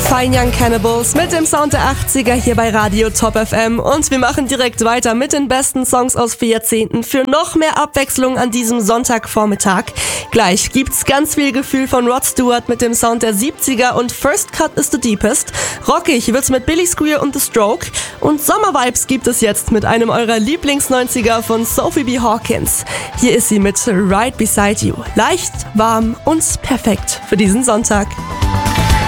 Fine Young Cannibals mit dem Sound der 80er hier bei Radio Top FM und wir machen direkt weiter mit den besten Songs aus 4 Jahrzehnten für noch mehr Abwechslung an diesem Sonntagvormittag. Gleich gibt's ganz viel Gefühl von Rod Stewart mit dem Sound der 70er und First Cut is the Deepest. Rockig wird's mit Billy Squire und The Stroke und Sommervibes gibt es jetzt mit einem eurer Lieblings-90er von Sophie B. Hawkins. Hier ist sie mit Right Beside You. Leicht, warm und perfekt für diesen Sonntag.